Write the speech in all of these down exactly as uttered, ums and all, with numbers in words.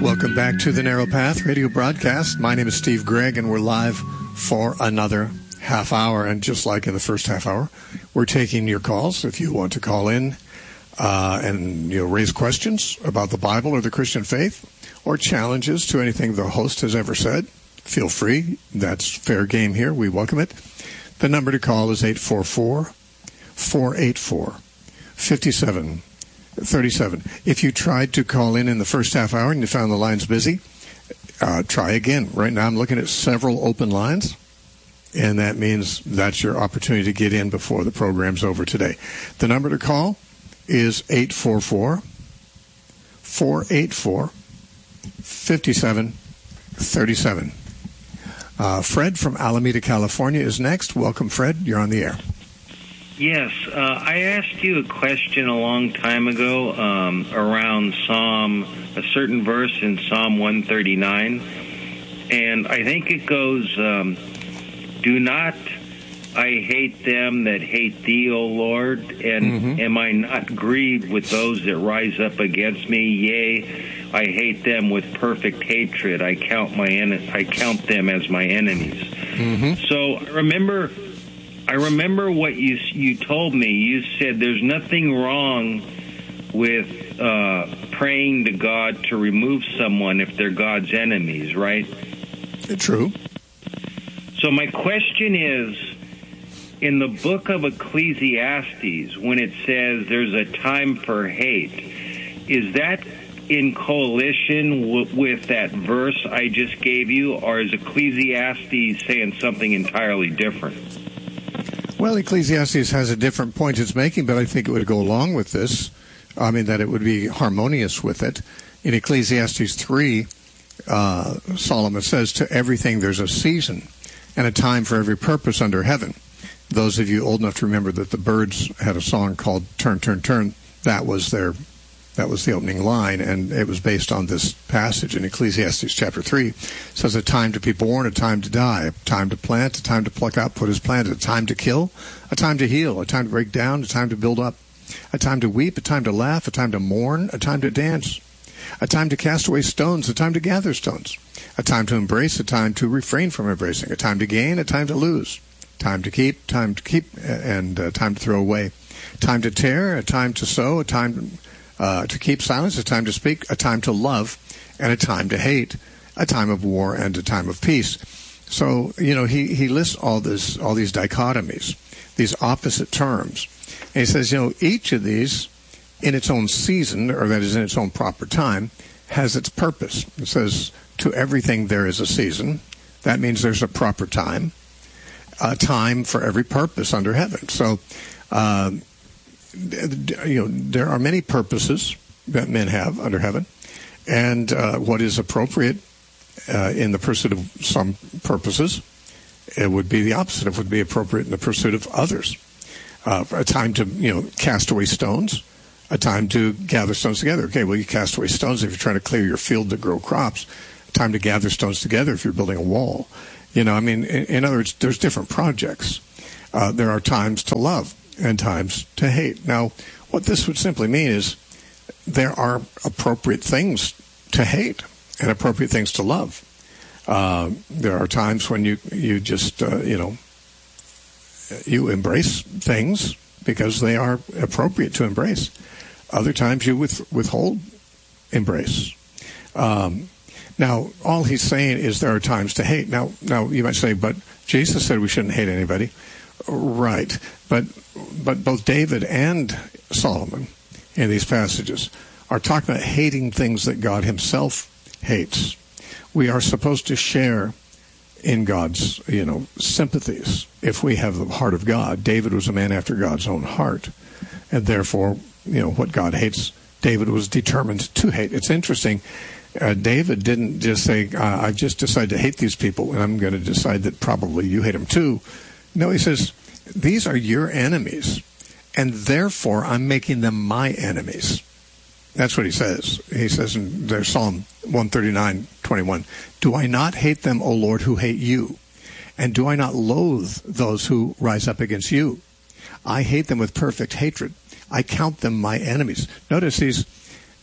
Welcome back to the Narrow Path radio broadcast. My name is Steve Gregg, and we're live for another half hour. And just like in the first half hour, we're taking your calls. If you want to call in uh, and you know raise questions about the Bible or the Christian faith, or challenges to anything the host has ever said, feel free. That's fair game here. We welcome it. The number to call is eight four four, four eight four, five seven three seven. If you tried to call in in the first half hour and you found the lines busy, uh, try again. Right now I'm looking at several open lines, and that means that's your opportunity to get in before the program's over today. The number to call is eight four four, four eight four, five seven three seven. Uh, Fred from Alameda, California is next. Welcome, Fred. You're on the air. Yes, uh, I asked you a question a long time ago um, around Psalm, a certain verse in Psalm one thirty-nine, and I think it goes, um, do not I hate them that hate thee, O Lord, and mm-hmm. am I not grieved with those that rise up against me? Yea, I hate them with perfect hatred. I count my en- I count them as my enemies. Mm-hmm. So I remember... I remember what you you told me. You said there's nothing wrong with uh, praying to God to remove someone if they're God's enemies, right? True. So my question is, in the book of Ecclesiastes, when it says there's a time for hate, is that in coalition w- with that verse I just gave you, or is Ecclesiastes saying something entirely different? Well, Ecclesiastes has a different point it's making, but I think it would go along with this. I mean, that it would be harmonious with it. In Ecclesiastes three, uh, Solomon says, to everything there's a season and a time for every purpose under heaven. Those of you old enough to remember that the Byrds had a song called Turn, Turn, Turn, that was their That was the opening line, and it was based on this passage in Ecclesiastes chapter three. It says a time to be born, a time to die, a time to plant, a time to pluck out what is planted, a time to kill, a time to heal, a time to break down, a time to build up, a time to weep, a time to laugh, a time to mourn, a time to dance, a time to cast away stones, a time to gather stones, a time to embrace, a time to refrain from embracing, a time to gain, a time to lose, time to keep, time to keep, and uh, time to throw away, time to tear, a time to sow, a time to... Uh, to keep silence, a time to speak, a time to love, and a time to hate, a time of war and a time of peace. So, you know, he, he lists all this, all these dichotomies, these opposite terms. And he says, you know, each of these in its own season, or that is in its own proper time, has its purpose. It says, to everything there is a season. That means there's a proper time, a time for every purpose under heaven. So, uh, you know, there are many purposes that men have under heaven, and uh, what is appropriate uh, in the pursuit of some purposes, it would be the opposite. It would be appropriate in the pursuit of others. Uh, a time to, you know, cast away stones, a time to gather stones together. Okay, well, you cast away stones if you're trying to clear your field to grow crops. A time to gather stones together if you're building a wall. You know, I mean, in, in other words, there's different projects. Uh, there are times to love and times to hate. Now, what this would simply mean is there are appropriate things to hate and appropriate things to love. Uh, there are times when you you just, uh, you know, you embrace things because they are appropriate to embrace. Other times you with, withhold embrace. Um, now, all he's saying is there are times to hate. Now, now you might say, but Jesus said we shouldn't hate anybody. Right, but but both David and Solomon in these passages are talking about hating things that God himself hates. We are supposed to share in God's, you know, sympathies if we have the heart of God. David was a man after God's own heart, and therefore, you know, what God hates, David was determined to hate. It's interesting. Uh, David didn't just say, uh, I've just decided to hate these people, and I'm going to decide that probably you hate them too. No, he says, these are your enemies, and therefore I'm making them my enemies. That's what he says. He says in their Psalm one thirty-nine twenty-one, do I not hate them, O Lord, who hate you? And do I not loathe those who rise up against you? I hate them with perfect hatred. I count them my enemies. Notice he's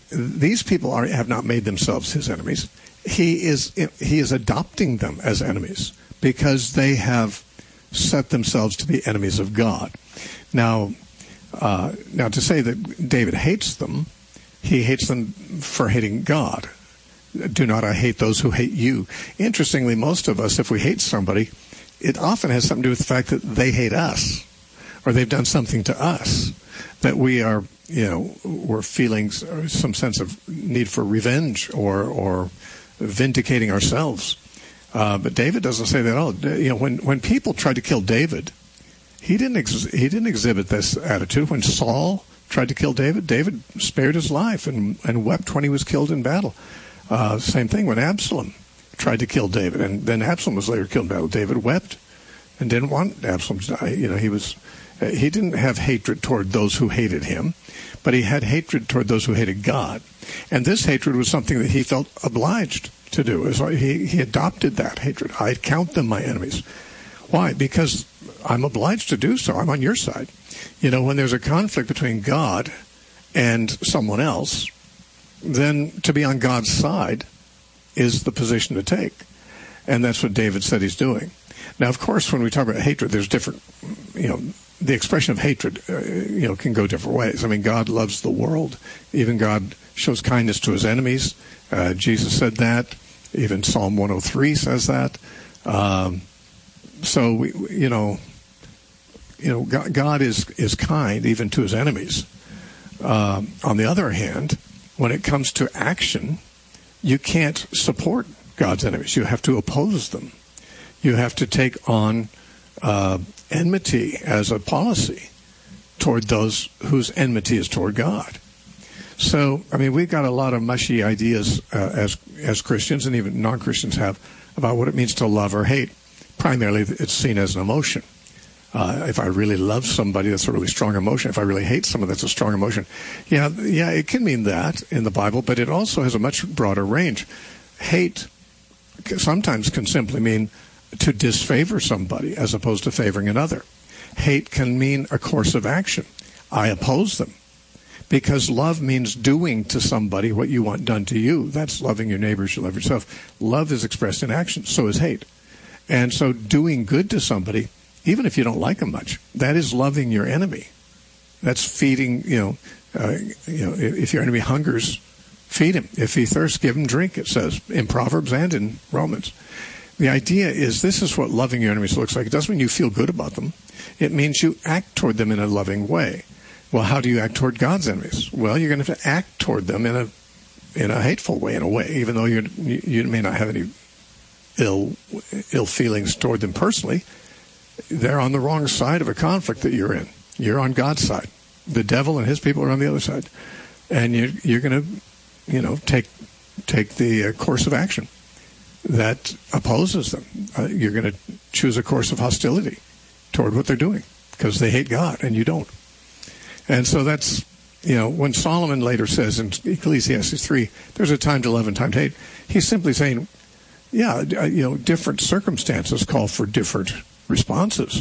these people are, have not made themselves his enemies. He is he is adopting them as enemies because they have set themselves to be enemies of God. Now, uh, now to say that David hates them, he hates them for hating God. Do not I hate those who hate you. Interestingly, most of us, if we hate somebody, it often has something to do with the fact that they hate us, or they've done something to us that we are, you know, we're feeling some sense of need for revenge or or vindicating ourselves. Uh, but David doesn't say that at all. You know, when when people tried to kill David, he didn't ex- he didn't exhibit this attitude. When Saul tried to kill David, David spared his life and and wept when he was killed in battle. Uh, same thing when Absalom tried to kill David, and then Absalom was later killed in battle. David wept and didn't want Absalom to die. You know, he was he didn't have hatred toward those who hated him, but he had hatred toward those who hated God. And this hatred was something that he felt obliged to do. So he, he adopted that hatred. I count them my enemies. Why? Because I'm obliged to do so. I'm on your side. You know, when there's a conflict between God and someone else, then to be on God's side is the position to take. And that's what David said he's doing. Now, of course, when we talk about hatred, there's different, you know, the expression of hatred, uh, you know, can go different ways. I mean, God loves the world. Even God shows kindness to his enemies. Uh, Jesus said that. Even Psalm one oh three says that. Um, so, we, you know, you know, God, God is, is kind even to his enemies. Um, on the other hand, when it comes to action, you can't support God's enemies. You have to oppose them. You have to take on uh, enmity as a policy toward those whose enmity is toward God. So, I mean, we've got a lot of mushy ideas uh, as as Christians, and even non-Christians have, about what it means to love or hate. Primarily, it's seen as an emotion. Uh, if I really love somebody, that's a really strong emotion. If I really hate someone, that's a strong emotion. Yeah, yeah, it can mean that in the Bible, but it also has a much broader range. Hate sometimes can simply mean to disfavor somebody as opposed to favoring another. Hate can mean a course of action. I oppose them. Because love means doing to somebody what you want done to you. That's loving your neighbors, you love yourself. Love is expressed in action, so is hate. And so doing good to somebody, even if you don't like them much, that is loving your enemy. That's feeding, you know, uh, you know, if your enemy hungers, feed him. If he thirsts, give him drink, it says in Proverbs and in Romans. The idea is this is what loving your enemies looks like. It doesn't mean you feel good about them. It means you act toward them in a loving way. Well, how do you act toward God's enemies? Well, you're going to have to act toward them in a in a hateful way, in a way, even though you you may not have any ill ill feelings toward them personally. They're on the wrong side of a conflict that you're in. You're on God's side. The devil and his people are on the other side, and you you're going to, you know, take take the uh, course of action that opposes them. Uh, you're going to choose a course of hostility toward what they're doing because they hate God and you don't. And so that's, you know, when Solomon later says in Ecclesiastes three, there's a time to love and time to hate, he's simply saying, yeah, you know, different circumstances call for different responses.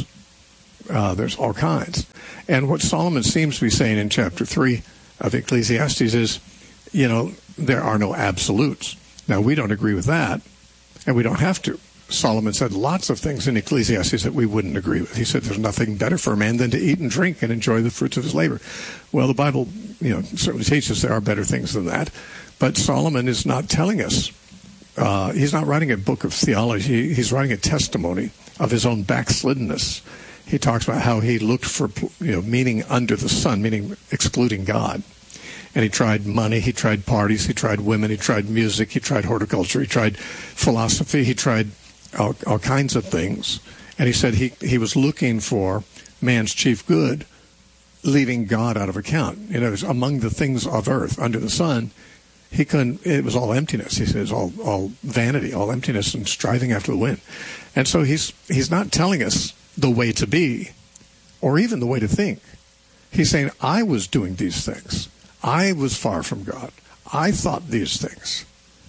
Uh, there's all kinds. And what Solomon seems to be saying in chapter three of Ecclesiastes is, you know, there are no absolutes. Now, we don't agree with that, and we don't have to. Solomon said lots of things in Ecclesiastes that we wouldn't agree with. He said there's nothing better for a man than to eat and drink and enjoy the fruits of his labor. Well, the Bible, you know, certainly teaches there are better things than that. But Solomon is not telling us. Uh, he's not writing a book of theology. He's writing a testimony of his own backsliddenness. He talks about how he looked for, you know, meaning under the sun, meaning excluding God. And he tried money, he tried parties, he tried women, he tried music, he tried horticulture, he tried philosophy, he tried all, all kinds of things. And he said he, he was looking for man's chief good, leaving God out of account. You know, among the things of earth, under the sun, he couldn't, it was all emptiness. He said it was all, all vanity, all emptiness and striving after the wind. And so he's he's not telling us the way to be or even the way to think. He's saying, I was doing these things. I was far from God. I thought these things.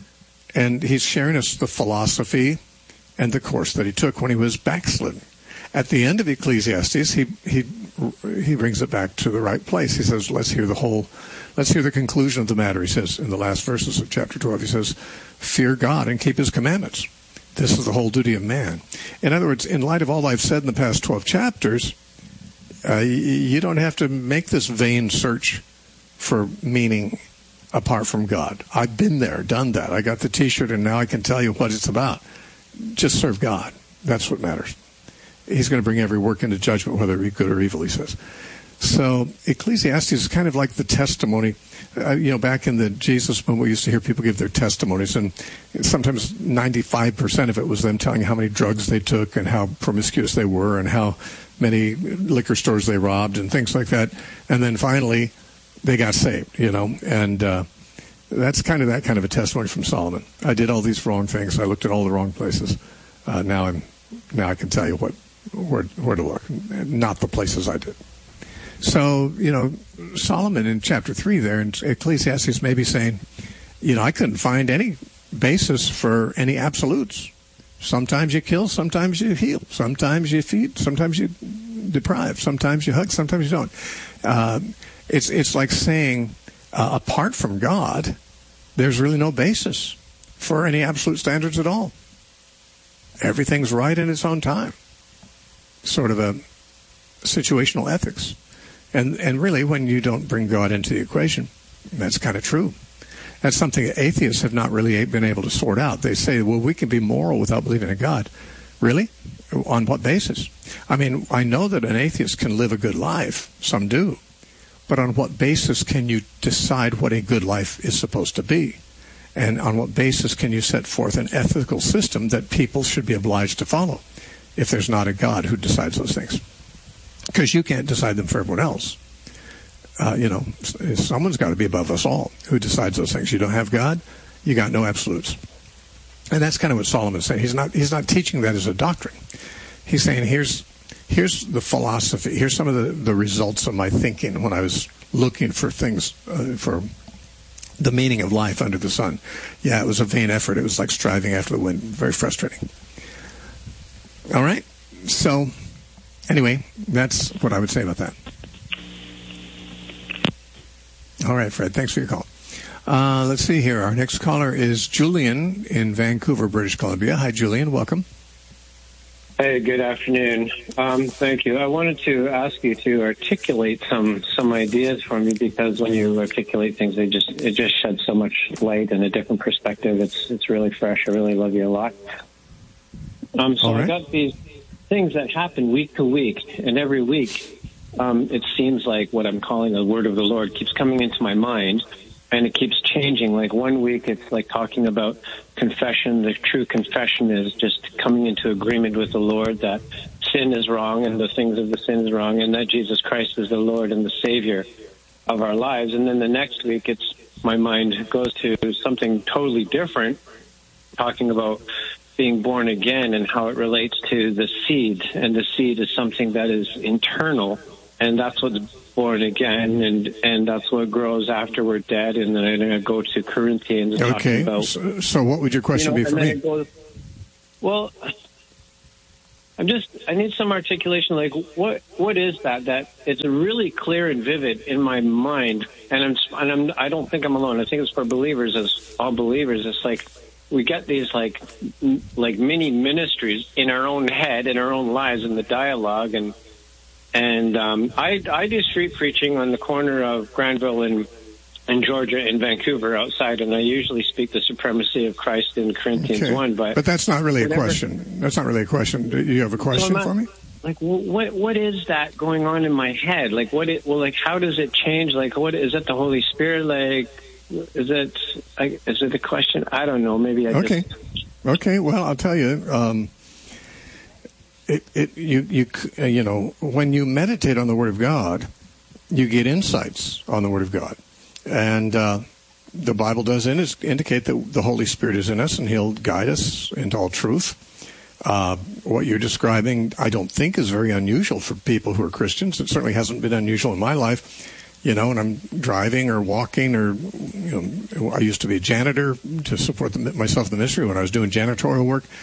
And he's sharing us the philosophy and the course that he took when he was backslidden. At the end of Ecclesiastes, he, he he brings it back to the right place. He says, let's hear the whole, let's hear the conclusion of the matter. He says in the last verses of chapter twelve, he says, fear God and keep his commandments. This is the whole duty of man. In other words, in light of all I've said in the past twelve chapters, uh, you don't have to make this vain search for meaning apart from God. I've been there, done that. I got the T-shirt, and now I can tell you what it's about. Just serve God. That's what matters. He's going to bring every work into judgment, whether it be good or evil, he says. So Ecclesiastes is kind of like the testimony. Uh, you know, back in the Jesus movement, we used to hear people give their testimonies, and sometimes ninety-five percent of it was them telling how many drugs they took and how promiscuous they were and how many liquor stores they robbed and things like that. And then finally, they got saved, you know. And uh, that's kind of that kind of a testimony from Solomon. I did all these wrong things. I looked at all the wrong places. Uh, now I'm now I can tell you what where, where to look, not the places I did. So, you know, Solomon in chapter three there in Ecclesiastes may be saying, you know, I couldn't find any basis for any absolutes. Sometimes you kill, sometimes you heal, sometimes you feed, sometimes you deprive, sometimes you hug, sometimes you don't. Uh, it's it's like saying, uh, apart from God, there's really no basis for any absolute standards at all. Everything's right in its own time. Sort of a situational ethics. And and really, when you don't bring God into the equation, that's kind of true. That's something atheists have not really been able to sort out. They say, well, we can be moral without believing in God. Really? On what basis? I mean, I know that an atheist can live a good life. Some do. But on what basis can you decide what a good life is supposed to be? And on what basis can you set forth an ethical system that people should be obliged to follow if there's not a God who decides those things? Because you can't decide them for everyone else. Uh, you know, someone's got to be above us all who decides those things. You don't have God, you got no absolutes. And that's kind of what Solomon's saying. He's not he's not teaching that as a doctrine. He's saying, here's here's the philosophy. Here's some of the, the results of my thinking when I was looking for things, uh, for the meaning of life under the sun. Yeah, it was a vain effort. It was like striving after the wind. Very frustrating. All right? So, anyway, that's what I would say about that. All right, Fred, thanks for your call. Uh, let's see here. Our next caller is Julian in Vancouver, British Columbia. Hi, Julian. Welcome. Hey, good afternoon. Um, thank you. I wanted to ask you to articulate some some ideas for me, because when you articulate things, they just it just sheds so much light and a different perspective. It's it's really fresh. I really love you a lot. Um, so right. I got these things that happen week to week, and every week um, it seems like what I'm calling the word of the Lord keeps coming into my mind, and it keeps changing. Like one week it's like talking about confession. The true confession is just coming into agreement with the Lord that sin is wrong and the things of the sin is wrong, and that Jesus Christ is the Lord and the Savior of our lives. And then the next week it's my mind goes to something totally different, talking about being born again and how it relates to the seed. And the seed is something that is internal, and that's what's born again, and and that's what grows after we're dead. And then I'm going to go to Corinthians. Okay. About, so, so what would your question you know, be for me? Goes, well, I'm just I need some articulation. Like what what is that? That it's really clear and vivid in my mind, and I'm and I'm I don't think I'm alone. I think it's for believers, as all believers. It's like we get these like like mini ministries in our own head, in our own lives, in the dialogue. And and um, I I do street preaching on the corner of Granville and and Georgia in Vancouver outside, and I usually speak the supremacy of Christ in Corinthians okay. one. But but that's not really whenever, a question. That's not really a question. Do you have a question so for me? Like what what is that going on in my head? Like what it well like how does it change? Like what is it? The Holy Spirit? Like is it is it a question? I don't know. Maybe I okay. just... Okay. Well, I'll tell you. Um, it it you you uh, you know when you meditate on the Word of God, you get insights on the Word of God, and uh, the Bible does in, indicate that the Holy Spirit is in us, and He'll guide us into all truth. Uh, what you're describing, I don't think, is very unusual for people who are Christians. It certainly hasn't been unusual in my life. You know, when I'm driving or walking, or you know, I used to be a janitor to support the, myself in the ministry when I was doing janitorial work.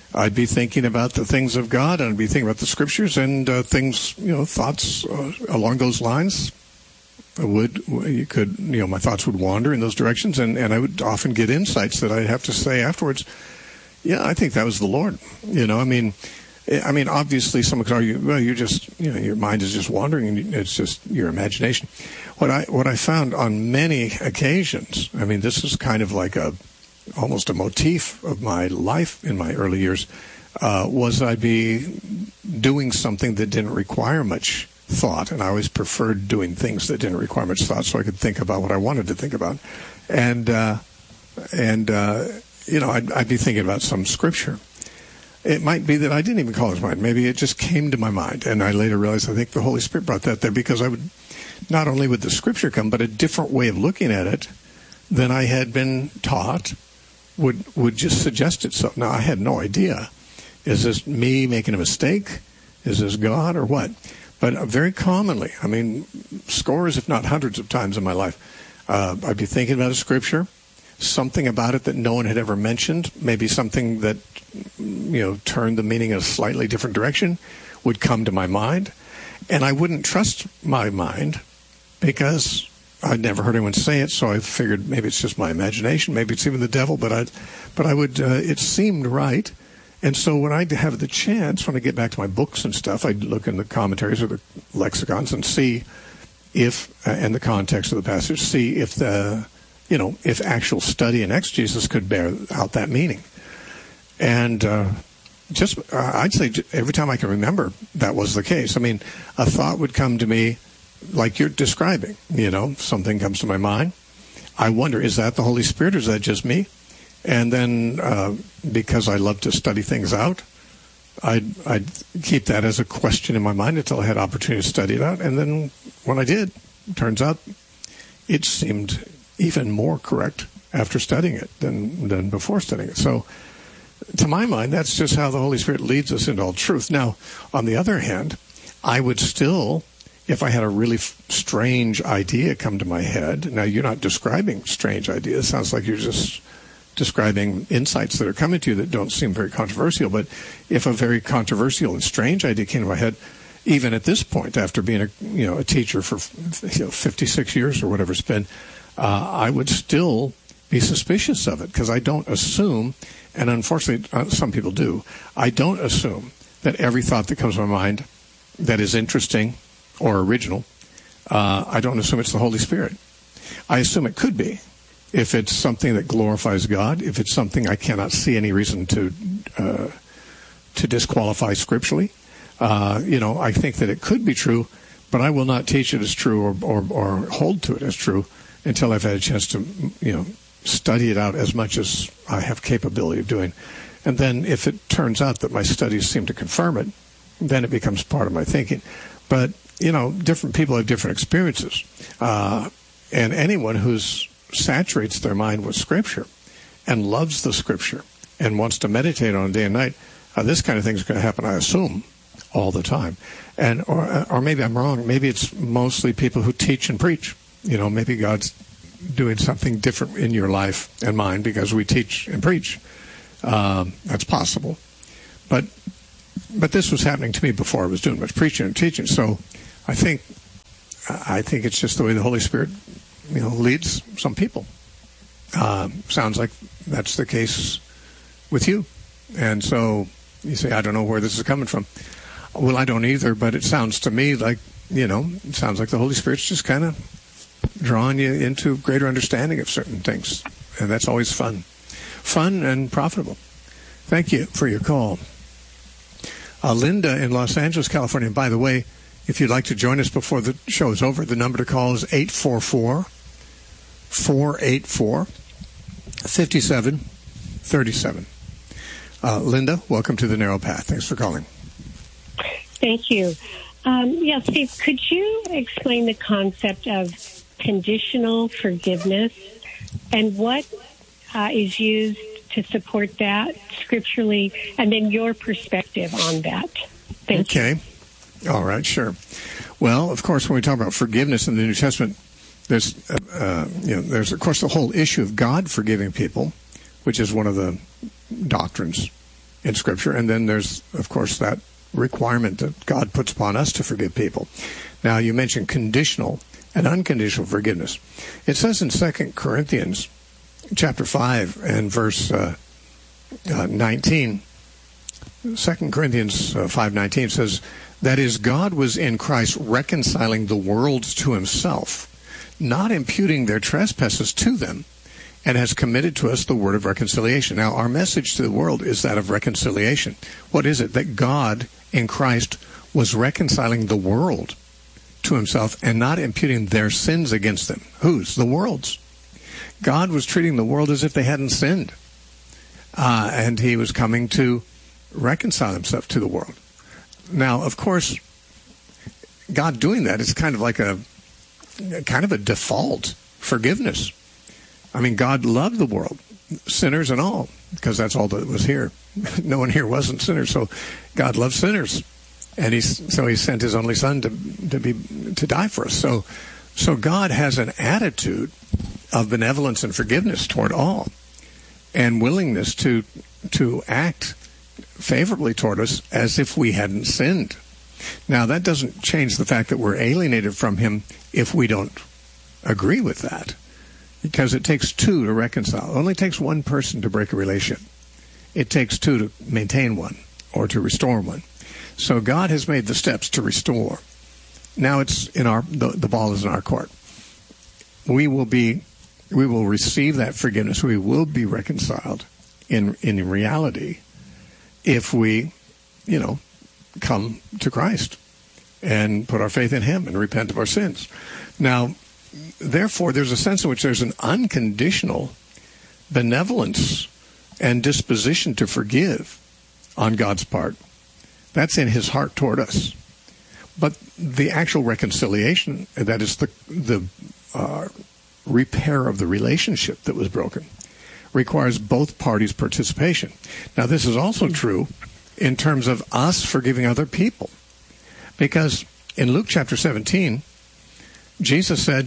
I'd be thinking about the things of God, and I'd be thinking about the Scriptures, and uh, things, you know, thoughts uh, along those lines would, you could, you know, my thoughts would wander in those directions, and, and I would often get insights that I'd have to say afterwards, yeah, I think that was the Lord. You know, I mean, I mean, obviously someone could argue, well, you're just, you know, your mind is just wandering, and it's just your imagination. What I, what I found on many occasions, I mean, this is kind of like a, almost a motif of my life in my early years, uh, was I'd be doing something that didn't require much thought, and I always preferred doing things that didn't require much thought so I could think about what I wanted to think about. And, uh, and uh, you know, I'd, I'd be thinking about some Scripture. It might be that I didn't even call it mind. Maybe it just came to my mind, and I later realized I think the Holy Spirit brought that there, because I would, not only would the Scripture come, but a different way of looking at it than I had been taught would would just suggest itself. Now, I had no idea. Is this me making a mistake? Is this God or what? But uh, very commonly, I mean, scores, if not hundreds of times in my life, uh, I'd be thinking about a Scripture, something about it that no one had ever mentioned, maybe something that, you know, turned the meaning in a slightly different direction, would come to my mind. And I wouldn't trust my mind because I'd never heard anyone say it, so I figured maybe it's just my imagination, maybe it's even the devil, but I, but I would, uh, it seemed right. And so when I have the chance, when I get back to my books and stuff, I'd look in the commentaries or the lexicons and see if, uh, and the context of the passage, see if the, you know, if actual study and exegesis could bear out that meaning. And uh, just, uh, I'd say every time I can remember, that was the case. I mean, a thought would come to me like you're describing, you know, something comes to my mind. I wonder, is that the Holy Spirit or is that just me? And then uh, because I love to study things out, I'd, I'd keep that as a question in my mind until I had opportunity to study it out. And then when I did, it turns out it seemed even more correct after studying it than, than before studying it. So to my mind, that's just how the Holy Spirit leads us into all truth. Now, on the other hand, I would still, if I had a really f- strange idea come to my head, now you're not describing strange ideas. It sounds like you're just describing insights that are coming to you that don't seem very controversial. But if a very controversial and strange idea came to my head, even at this point, after being a, you know, a teacher for, you know, fifty-six years or whatever it's been, uh, I would still be suspicious of it, because I don't assume, and unfortunately uh, some people do, I don't assume that every thought that comes to my mind that is interesting or original, uh, I don't assume it's the Holy Spirit. I assume it could be, if it's something that glorifies God, if it's something I cannot see any reason to uh, to disqualify scripturally. Uh, you know, I think that it could be true, but I will not teach it as true or, or, or hold to it as true until I've had a chance to, you know, study it out as much as I have capability of doing. And then if it turns out that my studies seem to confirm it, then it becomes part of my thinking. But, you know, different people have different experiences. Uh, and anyone who's saturates their mind with Scripture and loves the Scripture and wants to meditate on it day and night, uh, this kind of thing is going to happen, I assume, all the time. And or, or maybe I'm wrong. Maybe it's mostly people who teach and preach. You know, maybe God's doing something different in your life and mine because we teach and preach. Um, that's possible. But but this was happening to me before I was doing much preaching and teaching. So I think I think it's just the way the Holy Spirit, you know, leads some people. Uh, sounds like that's the case with you. And so you say, I don't know where this is coming from. Well, I don't either, but it sounds to me like, you know, it sounds like the Holy Spirit's just kind of drawing you into greater understanding of certain things. And that's always fun. Fun and profitable. Thank you for your call. Uh, Linda in Los Angeles, California. And by the way, if you'd like to join us before the show is over, the number to call is eight four four, four eight four, five seven three seven. Uh, Linda, welcome to The Narrow Path. Thanks for calling. Thank you. Um, yeah, Steve, could you explain the concept of conditional forgiveness and what uh, is used to support that scripturally, and then your perspective on that? Thank okay. You. All right, sure. Well, of course, when we talk about forgiveness in the New Testament, there's, uh, uh, you know, there's of course the whole issue of God forgiving people, which is one of the doctrines in Scripture. And then there's, of course, that requirement that God puts upon us to forgive people. Now, you mentioned conditional and unconditional forgiveness. It says in Second Corinthians chapter five and verse uh, uh, nineteen, Second Corinthians uh, five nineteen says, that is, God was in Christ reconciling the world to himself, not imputing their trespasses to them, and has committed to us the word of reconciliation. Now, our message to the world is that of reconciliation. What is it? That God in Christ was reconciling the world to himself and not imputing their sins against them. Whose? The world's. God was treating the world as if they hadn't sinned. Uh, and he was coming to reconcile himself to the world. Now, of course, God doing that is kind of like a kind of a default forgiveness. I mean, God loved the world, sinners and all, because that's all that was here. No one here wasn't sinners, so God loved sinners, and he's so he sent his only Son to to be to die for us. So, so God has an attitude of benevolence and forgiveness toward all, and willingness to to act favorably toward us as if we hadn't sinned. Now, that doesn't change the fact that we're alienated from him if we don't agree with that, because it takes two to reconcile. It only takes one person to break a relationship. It takes two to maintain one or to restore one. So God has made the steps to restore. Now it's in our the, the ball is in our court. We will be we will receive that forgiveness. We will be reconciled in in reality if we, you know, come to Christ and put our faith in him and repent of our sins. Now, therefore, there's a sense in which there's an unconditional benevolence and disposition to forgive on God's part. That's in his heart toward us. But the actual reconciliation, that is the the uh, repair of the relationship that was broken, requires both parties' participation. Now, this is also true in terms of us forgiving other people. Because in Luke chapter seventeen, Jesus said,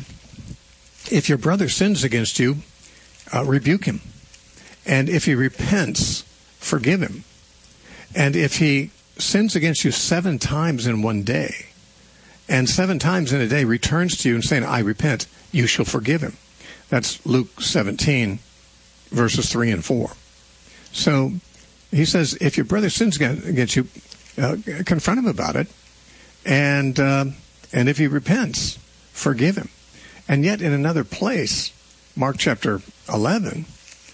if your brother sins against you, uh, rebuke him. And if he repents, forgive him. And if he sins against you seven times in one day, and seven times in a day returns to you and saying, I repent, you shall forgive him. That's Luke seventeen, verses three and four. So he says, if your brother sins against you, uh, confront him about it. And uh, and if he repents, forgive him. And yet in another place, Mark chapter eleven,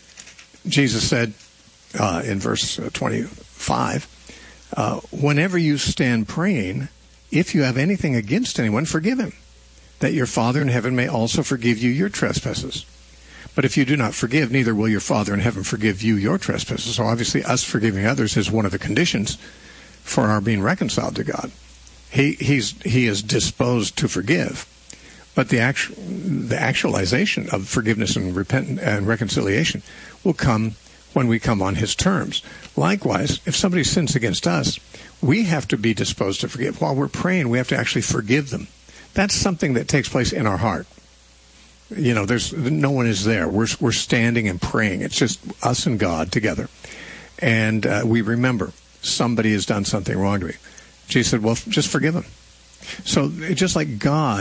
Jesus said uh, in verse twenty-five, uh, whenever you stand praying, if you have anything against anyone, forgive him, that your Father in heaven may also forgive you your trespasses. But if you do not forgive, neither will your Father in heaven forgive you your trespasses. So obviously us forgiving others is one of the conditions for our being reconciled to God. He he's he is disposed to forgive, but the actual the actualization of forgiveness and repentance and reconciliation will come when we come on his terms. Likewise, if somebody sins against us, we have to be disposed to forgive. While we're praying, we have to actually forgive them. That's something that takes place in our heart. You know, there's no one is there. We're we're standing and praying. It's just us and God together, and uh, we remember somebody has done something wrong to me. Jesus said, well, just forgive him. So just like God